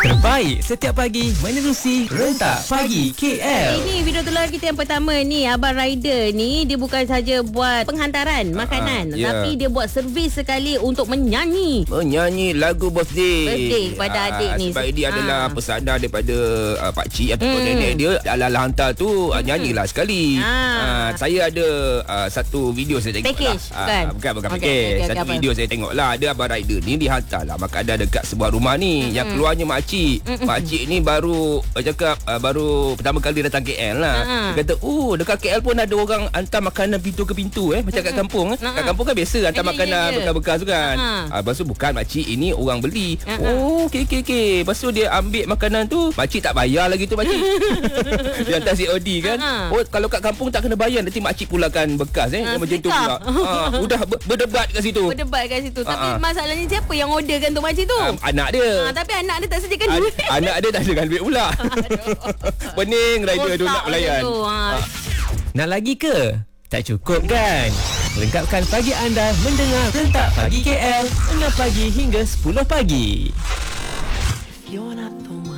Terbaik setiap pagi menerusi Rentak Pagi KL. Ini video telah kita yang pertama ni. Abang rider ni dia bukan saja buat penghantaran makanan, tapi dia buat servis sekali untuk menyanyi lagu birthday kepada adik ni. Sebab ini adalah pesanan daripada pakcik ataupun nenek dia. Ala hantar tu nyanyilah sekali. Saya ada satu video saya tengok package, lah. Bukan package. Satu video saya tengok lah. Ada abang rider ni dihantar lah makanan dekat sebuah rumah ni. Yang keluarnya makcik. Makcik ni baru baru pertama kali datang KL lah. Dia kata, dekat KL pun ada orang hantar makanan pintu ke pintu macam kat kampung. Kat kampung kan biasa hantar makanan bekas-bekas tu kan. Lepas tu bukan makcik, ini orang beli. Okey. Lepas tu dia ambil makanan tu, makcik tak bayar lagi tu makcik. Dia hantar COD kan. Kalau kat kampung tak kena bayar, nanti makcik pulakan bekas macam tu pula. Udah berdebat kat situ. Tapi masalahnya siapa yang orderkan tu makcik tu? Anak dia. Tapi anak dia tak sediakan duit. Anak dia tak sediakan duit pula. Pening rider tu nak melayan. Nak lagi ke? Tak cukup kan? Lengkapkan pagi anda mendengar Rentak Pagi KL 6 pagi hingga 10 pagi.